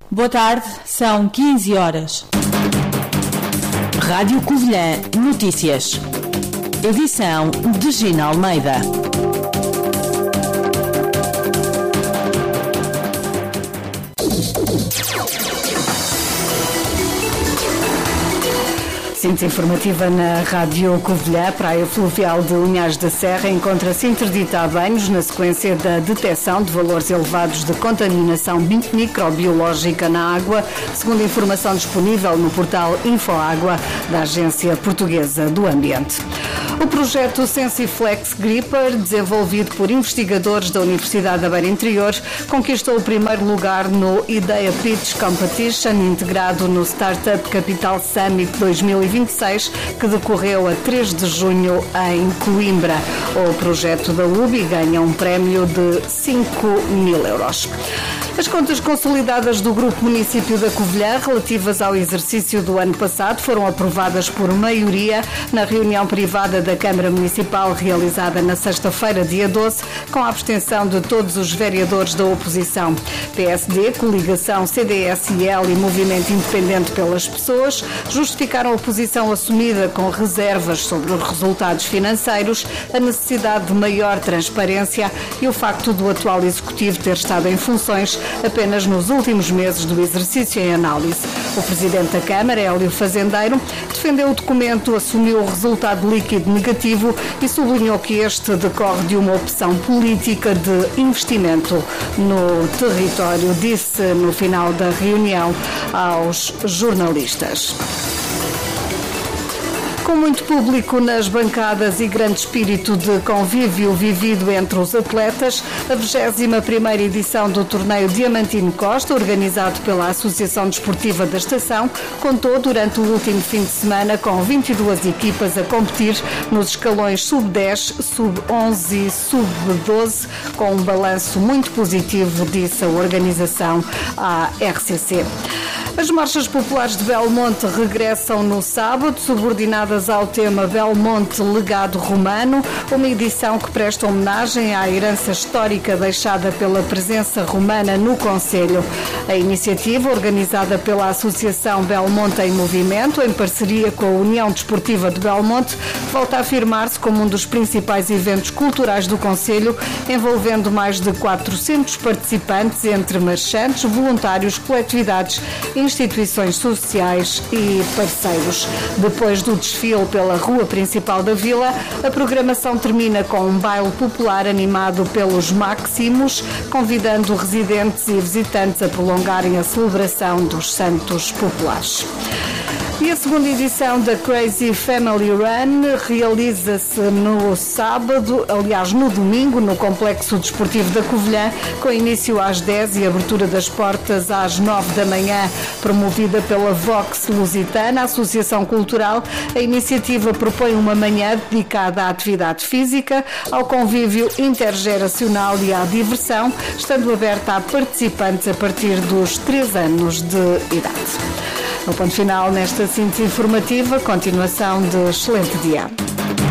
Boa tarde, são 15 horas. Rádio Covilhã Notícias. Edição de Gina Almeida. Síntese informativa na Rádio Covilhã. Praia Fluvial de Unhais da Serra encontra-se interdita há banhos na sequência da detecção de valores elevados de contaminação microbiológica na água, segundo a informação disponível no portal InfoAgua da Agência Portuguesa do Ambiente. O projeto Sensiflex Gripper, desenvolvido por investigadores da Universidade da Beira Interior, conquistou o primeiro lugar no Idea Pitch Competition, integrado no Startup Capital Summit 2026, que decorreu a 3 de junho em Coimbra. O projeto da UBI ganha um prémio de 5.000 euros. As contas consolidadas do Grupo Município da Covilhã, relativas ao exercício do ano passado, foram aprovadas por maioria na reunião privada da Câmara Municipal, realizada na sexta-feira, dia 12, com a abstenção de todos os vereadores da oposição. PSD, Coligação, CDS-IL e Movimento Independente pelas Pessoas justificaram a posição assumida com reservas sobre os resultados financeiros, a necessidade de maior transparência e o facto do atual Executivo ter estado em funções apenas nos últimos meses do exercício em análise. O Presidente da Câmara, Hélio Fazendeiro, defendeu o documento, assumiu o resultado líquido negativo e sublinhou que este decorre de uma opção política de investimento no território, disse no final da reunião aos jornalistas. Com muito público nas bancadas e grande espírito de convívio vivido entre os atletas, a 21ª edição do torneio Diamantino Costa, organizado pela Associação Desportiva da Estação, contou durante o último fim de semana com 22 equipas a competir nos escalões sub-10, sub-11 e sub-12, com um balanço muito positivo, disse a organização à RCC. As marchas populares de Belmonte regressam no sábado, subordinadas ao tema Belmonte Legado Romano, uma edição que presta homenagem à herança histórica deixada pela presença romana no concelho. A iniciativa, organizada pela Associação Belmonte em Movimento, em parceria com a União Desportiva de Belmonte, volta a afirmar-se como um dos principais eventos culturais do concelho, envolvendo mais de 400 participantes, entre marchantes, voluntários, coletividades, instituições sociais e parceiros. Depois do desfile pela rua principal da vila, a programação termina com um baile popular animado pelos Máximos, convidando residentes e visitantes a prolongarem a celebração dos Santos Populares. E a segunda edição da Crazy Family Run realiza-se no sábado, aliás no domingo, no Complexo Desportivo da Covilhã, com início às 10 e abertura das portas às 9 da manhã. Promovida pela Vox Lusitana, Associação Cultural, a iniciativa propõe uma manhã dedicada à atividade física, ao convívio intergeracional e à diversão, estando aberta a participantes a partir dos 3 anos de idade. No ponto final, nesta síntese informativa, continuação de excelente dia.